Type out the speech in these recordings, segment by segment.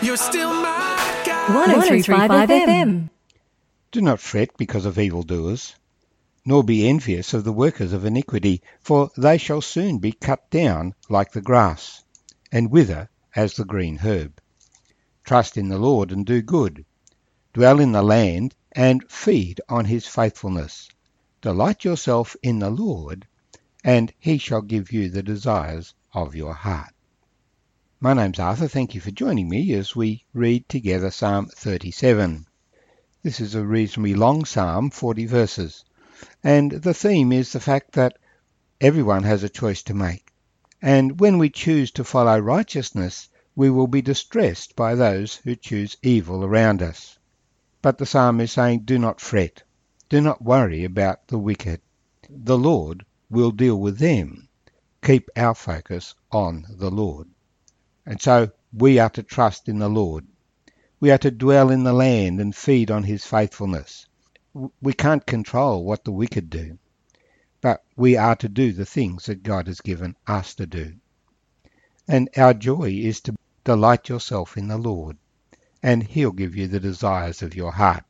You're still my God. 103.5 FM. Do not fret because of evildoers, nor be envious of the workers of iniquity, for they shall soon be cut down like the grass, and wither as the green herb. Trust in the Lord and do good. Dwell in the land and feed on his faithfulness. Delight yourself in the Lord, and he shall give you the desires of your heart. My name's Arthur. Thank you for joining me as we read together Psalm 37. This is a reasonably long psalm, 40 verses, and the theme is the fact that everyone has a choice to make. And when we choose to follow righteousness, we will be distressed by those who choose evil around us. But the psalm is saying, do not fret. Do not worry about the wicked. The Lord will deal with them. Keep our focus on the Lord. And so we are to trust in the Lord. We are to dwell in the land and feed on his faithfulness. We can't control what the wicked do, but we are to do the things that God has given us to do. And our joy is to delight yourself in the Lord, and he'll give you the desires of your heart.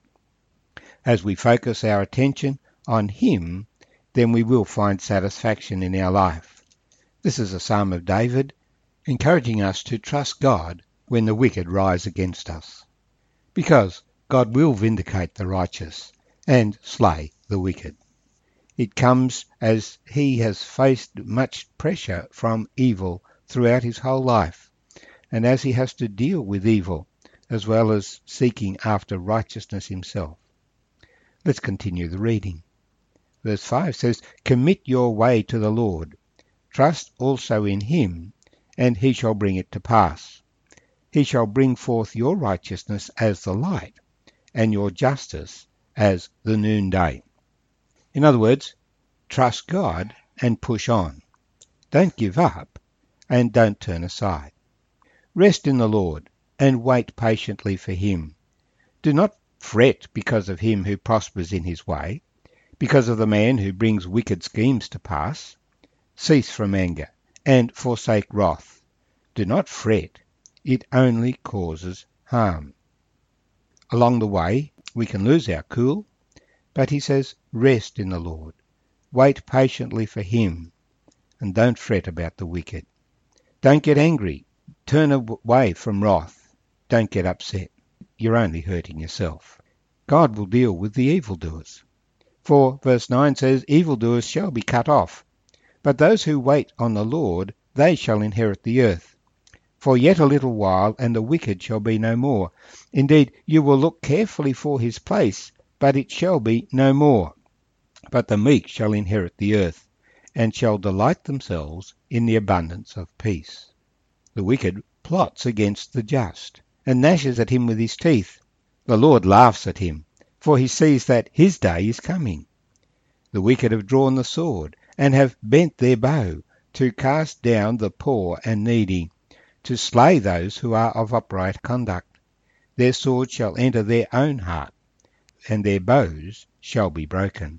As we focus our attention on him, then we will find satisfaction in our life. This is a psalm of David, encouraging us to trust God when the wicked rise against us, because God will vindicate the righteous and slay the wicked. It comes as he has faced much pressure from evil throughout his whole life, and as he has to deal with evil as well as seeking after righteousness himself. Let's continue the reading. Verse 5 says, Commit your way to the Lord. Trust also in him, and he shall bring it to pass. He shall bring forth your righteousness as the light, and your justice as the noonday. In other words, trust God and push on. Don't give up, and don't turn aside. Rest in the Lord, and wait patiently for him. Do not fret because of him who prospers in his way, because of the man who brings wicked schemes to pass. Cease from anger, and forsake wrath. Do not fret, it only causes harm. Along the way, we can lose our cool, but he says, rest in the Lord. Wait patiently for him, and don't fret about the wicked. Don't get angry. Turn away from wrath. Don't get upset. You're only hurting yourself. God will deal with the evildoers. For verse 9 says, Evildoers shall be cut off, but those who wait on the Lord, they shall inherit the earth. For yet a little while, and the wicked shall be no more. Indeed, you will look carefully for his place, but it shall be no more. But the meek shall inherit the earth, and shall delight themselves in the abundance of peace. The wicked plots against the just, and gnashes at him with his teeth. The Lord laughs at him, for he sees that his day is coming. The wicked have drawn the sword, and have bent their bow, to cast down the poor and needy, to slay those who are of upright conduct. Their sword shall enter their own heart, and their bows shall be broken.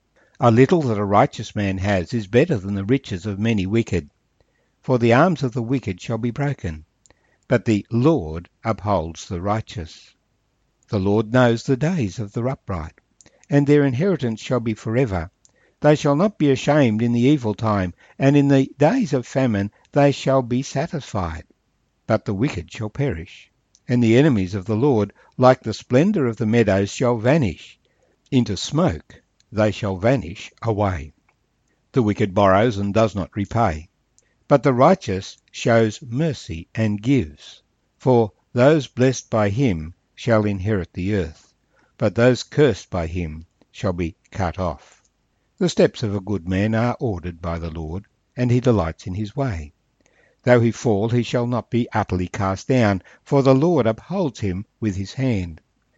A little that a righteous man has is better than the riches of many wicked. For the arms of the wicked shall be broken, but the Lord upholds the righteous. The Lord knows the days of the upright, and their inheritance shall be forever. They shall not be ashamed in the evil time, and in the days of famine they shall be satisfied. But the wicked shall perish, and the enemies of the Lord, like the splendour of the meadows, shall vanish. Into smoke they shall vanish away. The wicked borrows and does not repay, but the righteous shows mercy and gives. For those blessed by him shall inherit the earth, but those cursed by him shall be cut off. The steps of a good man are ordered by the Lord, and he delights in his way. Though he fall, he shall not be utterly cast down, for the Lord upholds him with his hand.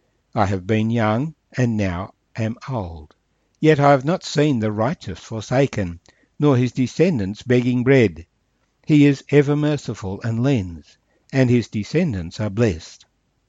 I have been young, and now am old. Yet I have not seen the righteous forsaken, nor his descendants begging bread. He is ever merciful and lends, and his descendants are blessed.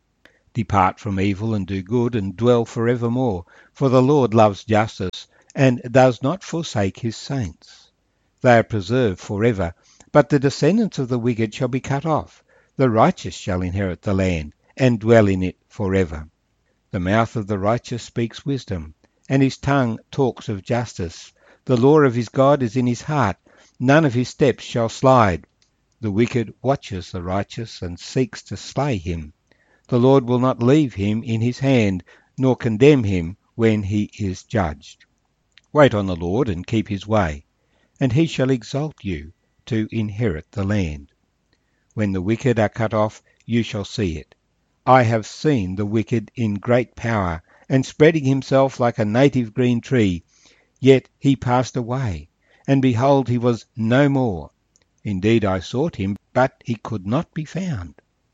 Depart from evil and do good, and dwell forevermore, for the Lord loves justice, and does not forsake his saints. They are preserved forever, but the descendants of the wicked shall be cut off. The righteous shall inherit the land, and dwell in it forever. The mouth of the righteous speaks wisdom, and his tongue talks of justice. The law of his God is in his heart, none of his steps shall slide. The wicked watches the righteous, and seeks to slay him. The Lord will not leave him in his hand, nor condemn him when he is judged. Wait on the Lord, and keep his way, and he shall exalt you to inherit the land. When the wicked are cut off, you shall see it. I have seen the wicked in great power, and spreading himself like a native green tree. Yet he passed away, and behold, he was no more. Indeed, I sought him, but he could not be found.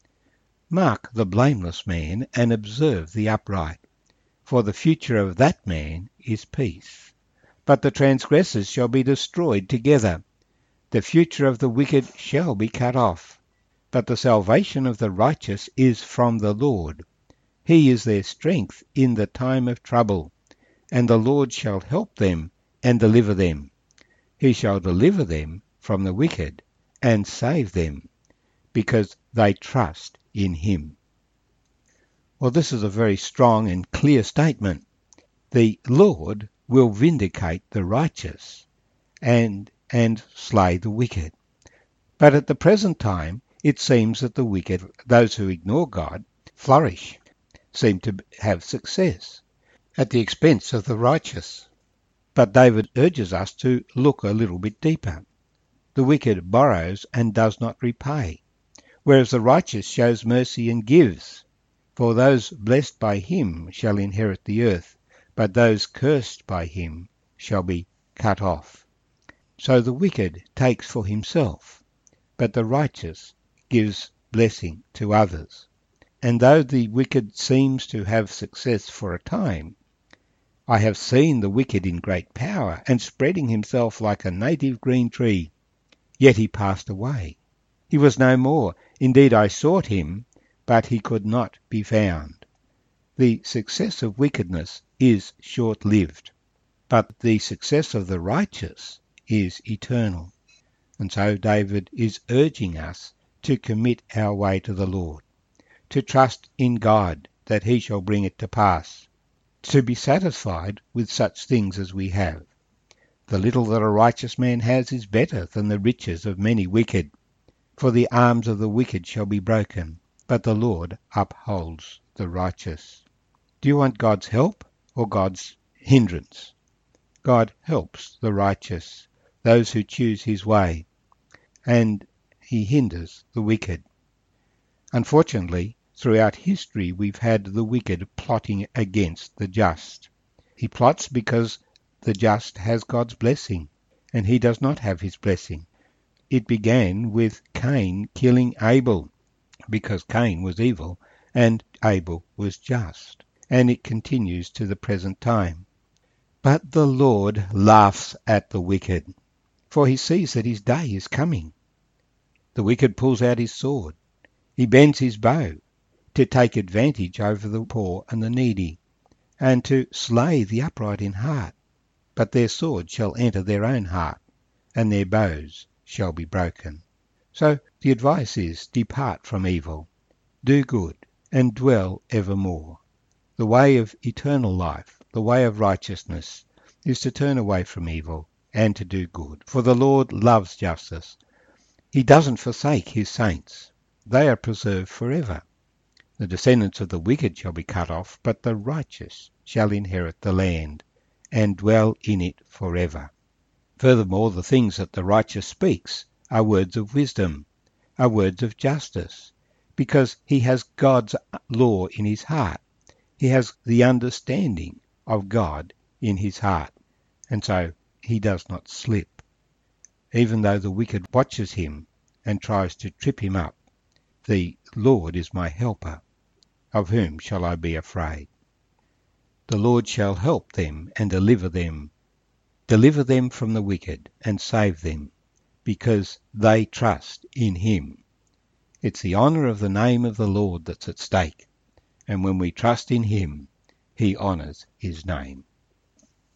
Mark the blameless man, and observe the upright, for the future of that man is peace. But the transgressors shall be destroyed together. The future of the wicked shall be cut off. But the salvation of the righteous is from the Lord. He is their strength in the time of trouble, and the Lord shall help them and deliver them. He shall deliver them from the wicked and save them, because they trust in him. Well, this is a very strong and clear statement. The Lord will vindicate the righteous and slay the wicked. But at the present time, it seems that the wicked, those who ignore God, flourish, seem to have success at the expense of the righteous. But David urges us to look a little bit deeper. The wicked borrows and does not repay, whereas the righteous shows mercy and gives. For those blessed by him shall inherit the earth, but those cursed by him shall be cut off. So the wicked takes for himself, but the righteous gives blessing to others. And though the wicked seems to have success for a time, I have seen the wicked in great power, and spreading himself like a native green tree. Yet he passed away. He was no more. Indeed, I sought him, but he could not be found. The success of wickedness is short-lived, but the success of the righteous is eternal. And so David is urging us to commit our way to the Lord, to trust in God that he shall bring it to pass, to be satisfied with such things as we have. The little that a righteous man has is better than the riches of many wicked, for the arms of the wicked shall be broken, but the Lord upholds the righteous. Do you want God's help or God's hindrance? God helps the righteous, those who choose his way, and he hinders the wicked. Unfortunately, throughout history we've had the wicked plotting against the just. He plots because the just has God's blessing, and he does not have his blessing. It began with Cain killing Abel, because Cain was evil and Abel was just, and it continues to the present time. But the Lord laughs at the wicked, for he sees that his day is coming. The wicked pulls out his sword. He bends his bow to take advantage over the poor and the needy, and to slay the upright in heart. But their sword shall enter their own heart, and their bows shall be broken. So the advice is, depart from evil, do good, and dwell evermore. The way of eternal life, the way of righteousness, is to turn away from evil and to do good. For the Lord loves justice. He doesn't forsake his saints. They are preserved forever. The descendants of the wicked shall be cut off, but the righteous shall inherit the land and dwell in it forever. Furthermore, the things that the righteous speaks are words of wisdom, are words of justice, because he has God's law in his heart. He has the understanding of God in his heart, and so he does not slip. Even though the wicked watches him and tries to trip him up, the Lord is my helper. Of whom shall I be afraid? The Lord shall help them and deliver them from the wicked and save them, because they trust in him. It's the honour of the name of the Lord that's at stake, and when we trust in him, he honours his name.